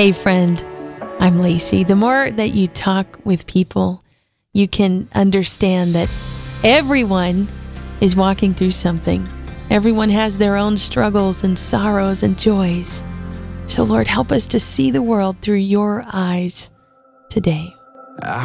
Hey friend, I'm Lacey. The more that you talk with people, you can understand that everyone is walking through something. Everyone has their own struggles and sorrows and joys. So Lord, help us to see the world through your eyes today.